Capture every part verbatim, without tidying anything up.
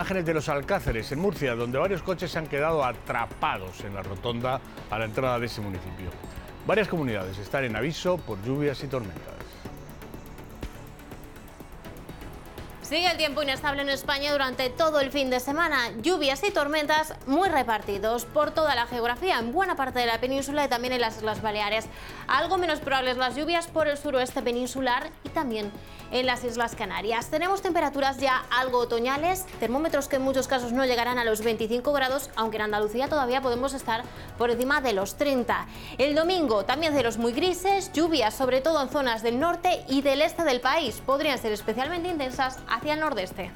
imágenes de los Alcáceres, en Murcia, donde varios coches se han quedado atrapados en la rotonda a la entrada de ese municipio. Varias comunidades están en aviso por lluvias y tormentas. Sigue el tiempo inestable en España durante todo el fin de semana. Lluvias y tormentas muy repartidos por toda la geografía, en buena parte de la península y también en las Islas Baleares. Algo menos probables las lluvias por el suroeste peninsular y también en las Islas Canarias. Tenemos temperaturas ya algo otoñales, termómetros que en muchos casos no llegarán a los veinticinco grados, aunque en Andalucía todavía podemos estar por encima de los treinta. El domingo también cielos muy grises, lluvias sobre todo en zonas del norte y del este del país. Podrían ser especialmente intensas hacia el nordeste.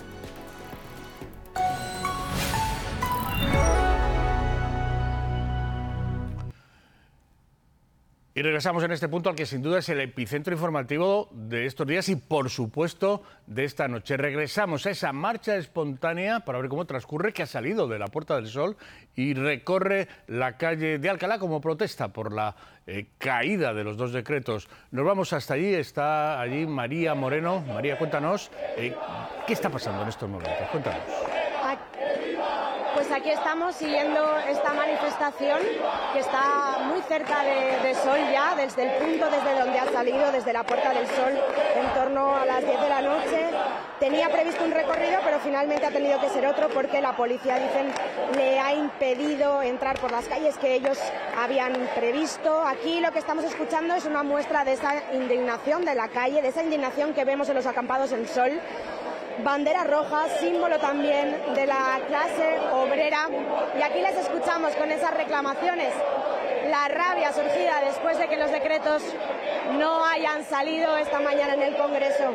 Y regresamos en este punto al que sin duda es el epicentro informativo de estos días y, por supuesto, de esta noche. Regresamos a esa marcha espontánea para ver cómo transcurre, que ha salido de la Puerta del Sol y recorre la calle de Alcalá como protesta por la eh, caída de los dos decretos. Nos vamos hasta allí, está allí María Moreno. María, cuéntanos, eh, ¿qué está pasando en estos momentos? Cuéntanos. Pues aquí estamos siguiendo esta manifestación que está muy cerca de, de Sol ya, desde el punto desde donde ha salido, desde la Puerta del Sol, en torno a las diez de la noche. Tenía previsto un recorrido, pero finalmente ha tenido que ser otro porque la policía, dicen, le ha impedido entrar por las calles que ellos habían previsto. Aquí lo que estamos escuchando es una muestra de esa indignación de la calle, de esa indignación que vemos en los acampados en Sol. Bandera roja, símbolo también de la clase obrera, y aquí les escuchamos con esas reclamaciones, la rabia surgida después de que los decretos no hayan salido esta mañana en el Congreso.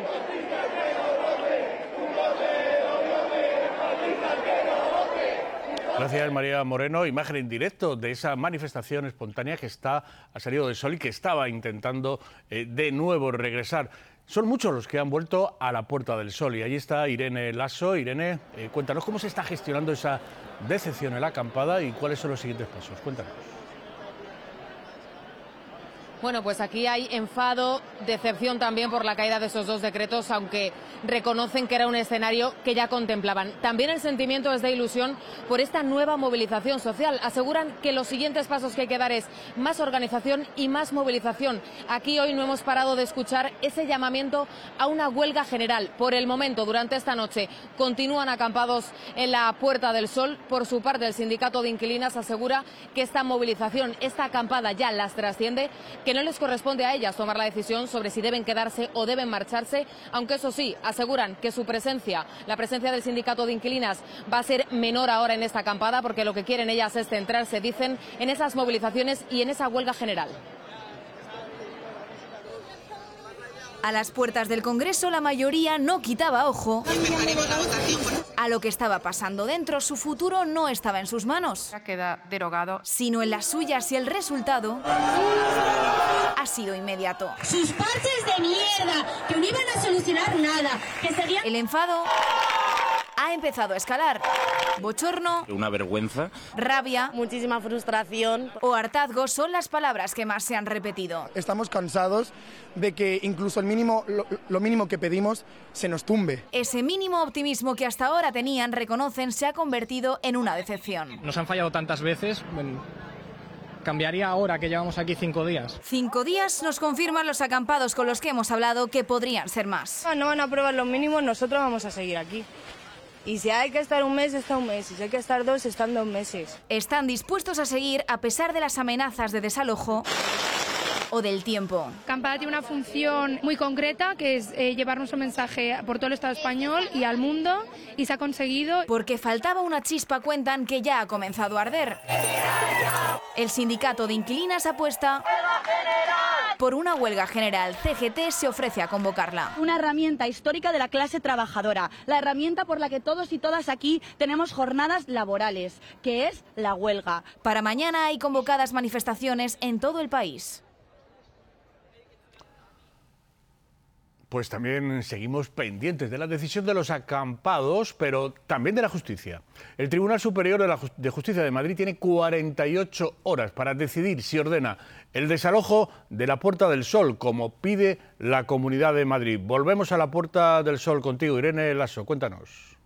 Gracias, María Moreno. Imagen en directo de esa manifestación espontánea que está, ha salido de Sol y que estaba intentando eh, de nuevo regresar. Son muchos los que han vuelto a la Puerta del Sol y allí está Irene Lasso. Irene, eh, cuéntanos cómo se está gestionando esa decepción en la acampada y cuáles son los siguientes pasos. Cuéntanos. Bueno, pues aquí hay enfado, decepción también por la caída de esos dos decretos, aunque reconocen que era un escenario que ya contemplaban. También el sentimiento es de ilusión por esta nueva movilización social. Aseguran que los siguientes pasos que hay que dar es más organización y más movilización. Aquí hoy no hemos parado de escuchar ese llamamiento a una huelga general. Por el momento, durante esta noche, continúan acampados en la Puerta del Sol. Por su parte, el sindicato de inquilinas asegura que esta movilización, esta acampada ya las trasciende, que no les corresponde a ellas tomar la decisión sobre si deben quedarse o deben marcharse, aunque eso sí, aseguran que su presencia, la presencia del sindicato de inquilinas, va a ser menor ahora en esta acampada, porque lo que quieren ellas es centrarse, dicen, en esas movilizaciones y en esa huelga general. A las puertas del Congreso la mayoría no quitaba ojo a lo que estaba pasando dentro. Su futuro no estaba en sus manos, queda derogado, sino en las suyas, y el resultado ha sido inmediato. Sus parches de mierda, que no iban a solucionar nada, que serían... El enfado ha empezado a escalar. Bochorno, una vergüenza, rabia, muchísima frustración o hartazgo son las palabras que más se han repetido. Estamos cansados de que incluso el mínimo, lo, lo mínimo que pedimos se nos tumbe. Ese mínimo optimismo que hasta ahora tenían, reconocen, se ha convertido en una decepción. Nos han fallado tantas veces. Bueno, cambiaría ahora que llevamos aquí cinco días. Cinco días nos confirman los acampados con los que hemos hablado que podrían ser más. No van a aprobar los mínimos, nosotros vamos a seguir aquí. Y si hay que estar un mes, está un mes. Y si hay que estar dos, están dos meses. Están dispuestos a seguir a pesar de las amenazas de desalojo o del tiempo. Acampada tiene una función muy concreta, que es eh, llevar nuestro mensaje por todo el Estado español y al mundo, y se ha conseguido. Porque faltaba una chispa, cuentan, que ya ha comenzado a arder. El sindicato de inquilinas apuesta por una huelga general. C G T se ofrece a convocarla. Una herramienta histórica de la clase trabajadora, la herramienta por la que todos y todas aquí tenemos jornadas laborales, que es la huelga. Para mañana hay convocadas manifestaciones en todo el país. Pues también seguimos pendientes de la decisión de los acampados, pero también de la justicia. El Tribunal Superior de, la Just- de Justicia de Madrid tiene cuarenta y ocho horas para decidir si ordena el desalojo de la Puerta del Sol, como pide la Comunidad de Madrid. Volvemos a la Puerta del Sol contigo, Irene Lasso, cuéntanos.